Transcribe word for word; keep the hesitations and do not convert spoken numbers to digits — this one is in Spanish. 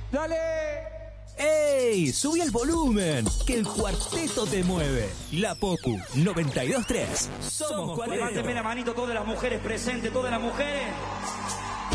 ¡Dale! ¡Ey! ¡Subí el volumen! Que el cuarteto te mueve. La Popu noventa y dos punto tres. Somos cuarteto. Levánteme la manito todas las mujeres presentes, todas las mujeres.